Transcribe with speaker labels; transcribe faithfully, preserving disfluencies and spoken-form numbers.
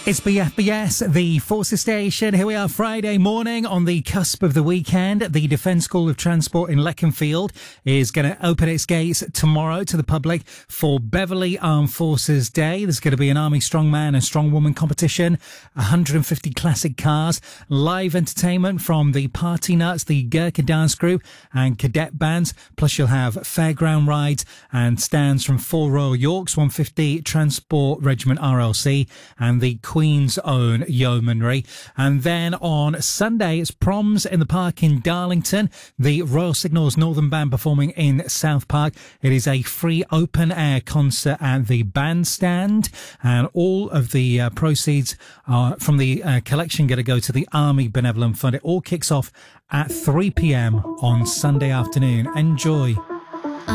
Speaker 1: It's B F B S, the Forces Station. Here we are Friday morning on the cusp of the weekend. The Defence School of Transport in Leconfield is going to open its gates tomorrow to the public for Beverley Armed Forces Day. There's going to be an Army Strongman and Strongwoman competition, one hundred fifty classic cars, live entertainment from the Party Nuts, the Gurkha Dance Group and cadet bands. Plus you'll have fairground rides and stands from four Royal Yorks, one fifty Transport Regiment R L C and the Queen's Own Yeomanry. And then on Sunday, it's proms in the park in Darlington. The Royal Signals Northern Band performing in South Park. It is a free open-air concert at the bandstand. And all of the uh, proceeds are from the uh, collection going to go to the Army Benevolent Fund. It all kicks off at three p.m. on Sunday afternoon. Enjoy.